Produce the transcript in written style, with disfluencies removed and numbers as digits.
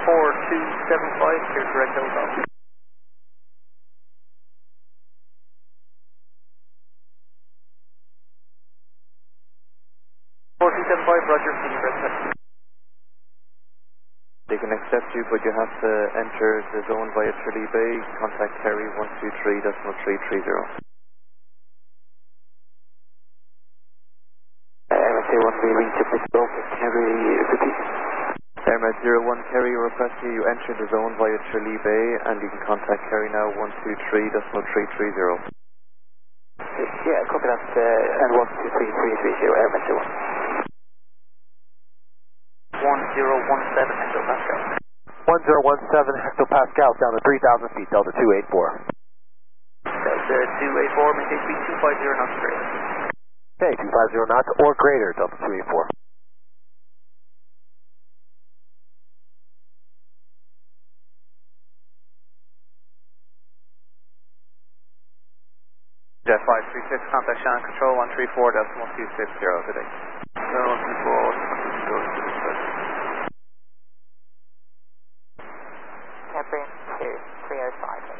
4275, clear direct over. 4275, roger, see you, Brett. They can accept you, but you have to enter the zone via Tralee Bay. Contact Kerry 123.330. MSA 1 reach up this zone, Kerry, repeat. Airmat 01 Kerry, request you enter the zone via Tralee Bay, and you can contact Kerry now 123.330. Yeah, copy that, and 123.330, Airmat 01. 1017 hectopascal. 1017 hectopascal down to 3,000 feet, Delta 284. Delta 284, maintain speed 250 knots greater. Okay, 250 knots or greater, Delta 284. Jet 536, contact Shannon Control 134.260 today. 134.260. Captain 2305.